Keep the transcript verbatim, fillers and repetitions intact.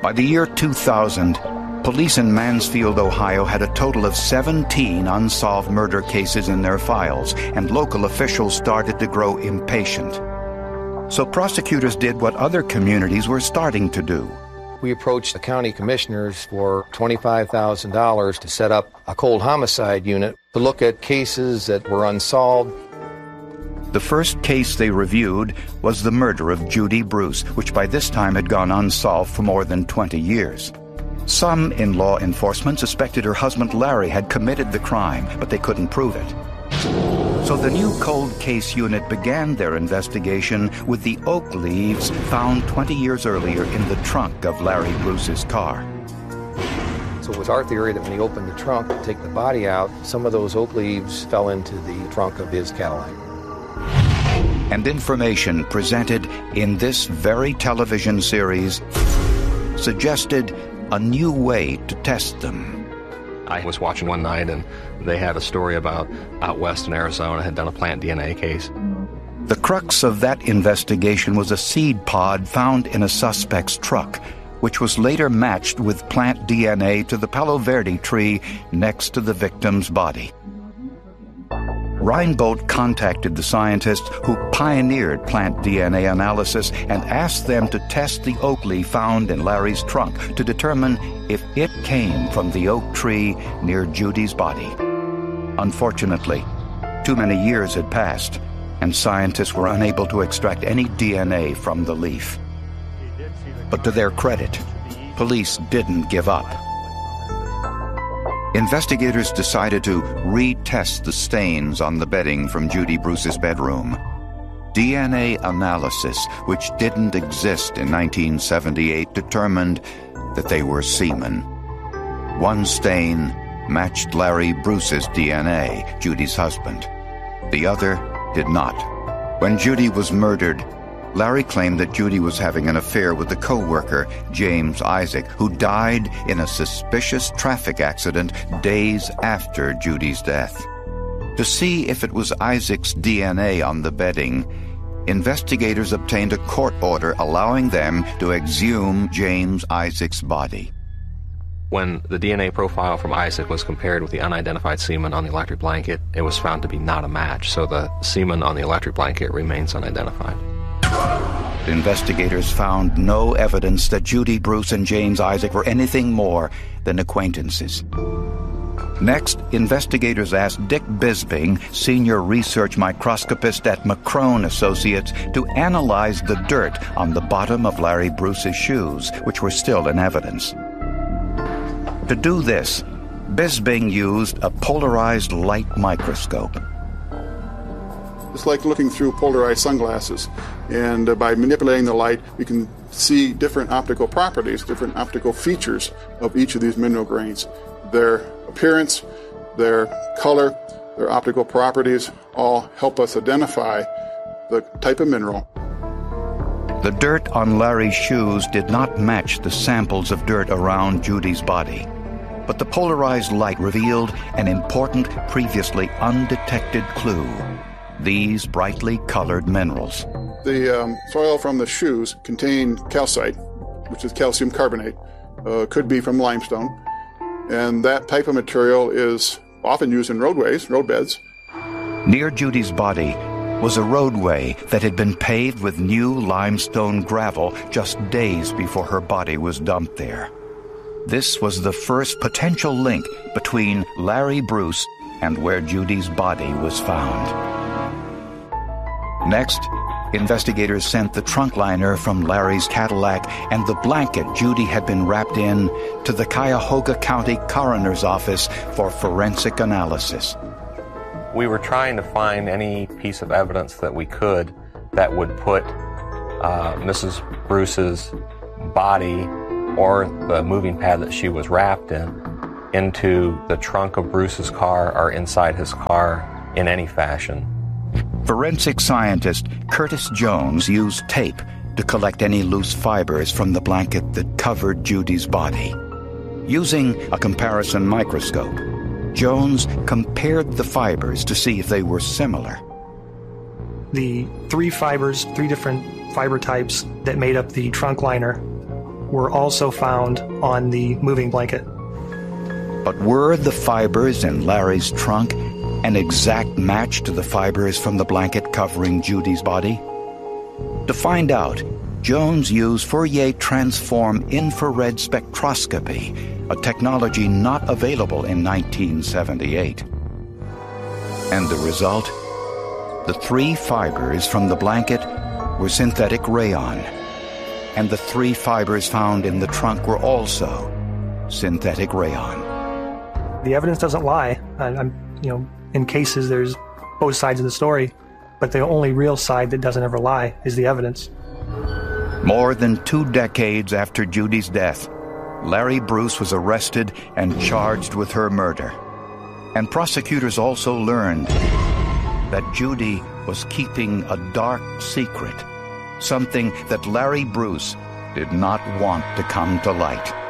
By the year two thousand, police in Mansfield, Ohio had a total of seventeen unsolved murder cases in their files, and local officials started to grow impatient. So prosecutors did what other communities were starting to do. We approached the county commissioners for twenty-five thousand dollars to set up a cold homicide unit to look at cases that were unsolved. The first case they reviewed was the murder of Judy Bruce, which by this time had gone unsolved for more than twenty years. Some in law enforcement suspected her husband Larry had committed the crime, but they couldn't prove it. So the new cold case unit began their investigation with the oak leaves found twenty years earlier in the trunk of Larry Bruce's car. So it was our theory that when he opened the trunk to take the body out, some of those oak leaves fell into the trunk of his Cadillac. And information presented in this very television series suggested a new way to test them. I was watching one night and they had a story about out west in Arizona had done a plant D N A case. The crux of that investigation was a seed pod found in a suspect's truck, which was later matched with plant D N A to the Palo Verde tree next to the victim's body. Reinbold contacted the scientists who pioneered plant D N A analysis and asked them to test the oak leaf found in Larry's trunk to determine if it came from the oak tree near Judy's body. Unfortunately, too many years had passed, and scientists were unable to extract any D N A from the leaf. But to their credit, police didn't give up. Investigators decided to retest the stains on the bedding from Judy Bruce's bedroom. D N A analysis, which didn't exist in nineteen seventy-eight, determined that they were semen. One stain matched Larry Bruce's D N A, Judy's husband. The other did not. When Judy was murdered, Larry claimed that Judy was having an affair with the co-worker, James Isaac, who died in a suspicious traffic accident days after Judy's death. To see if it was Isaac's D N A on the bedding, investigators obtained a court order allowing them to exhume James Isaac's body. When the D N A profile from Isaac was compared with the unidentified semen on the electric blanket, it was found to be not a match, so the semen on the electric blanket remains unidentified. Investigators found no evidence that Judy Bruce and James Isaac were anything more than acquaintances. Next, investigators asked Dick Bisbing, senior research microscopist at McCrone Associates, to analyze the dirt on the bottom of Larry Bruce's shoes, which were still in evidence. To do this, Bisbing used a polarized light microscope. It's like looking through polarized sunglasses, and uh, by manipulating the light, we can see different optical properties, different optical features of each of these mineral grains. Their appearance, their color, their optical properties all help us identify the type of mineral. The dirt on Larry's shoes did not match the samples of dirt around Judy's body, but the polarized light revealed an important, previously undetected clue. These brightly colored minerals. The um, soil from the shoes contain calcite, which is calcium carbonate, uh, could be from limestone, and that type of material is often used in roadways, roadbeds. Near Judy's body was a roadway that had been paved with new limestone gravel just days before her body was dumped there. This was the first potential link between Larry Bruce and where Judy's body was found. Next, investigators sent the trunk liner from Larry's Cadillac and the blanket Judy had been wrapped in to the Cuyahoga County Coroner's Office for forensic analysis. We were trying to find any piece of evidence that we could that would put uh, Missus Bruce's body or the moving pad that she was wrapped in into the trunk of Bruce's car or inside his car in any fashion. Forensic scientist Curtis Jones used tape to collect any loose fibers from the blanket that covered Judy's body. Using a comparison microscope, Jones compared the fibers to see if they were similar. The three fibers, three different fiber types that made up the trunk liner were also found on the moving blanket. But were the fibers in Larry's trunk an exact match to the fibers from the blanket covering Judy's body? To find out, Jones used Fourier transform infrared spectroscopy, a technology not available in nineteen seventy-eight. And the result? The three fibers from the blanket were synthetic rayon, and the three fibers found in the trunk were also synthetic rayon. The evidence doesn't lie. I, I'm, you know, in cases there's both sides of the story, but the only real side that doesn't ever lie is the evidence. More than two decades after Judy's death, Larry Bruce was arrested and charged with her murder. And prosecutors also learned that Judy was keeping a dark secret, something that Larry Bruce did not want to come to light.